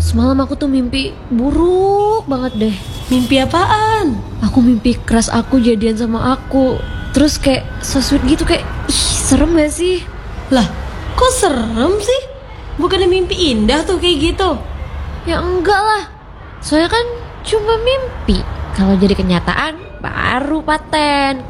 Semalam aku tuh mimpi buruk banget deh. Mimpi apaan? Aku mimpi crush aku jadian sama aku. Terus kayak so sweet gitu, kayak serem gak sih? Lah, kok serem sih? Bukannya mimpi indah tuh kayak gitu? Ya enggak lah. Soalnya kan cuma mimpi. Kalau jadi kenyataan baru paten.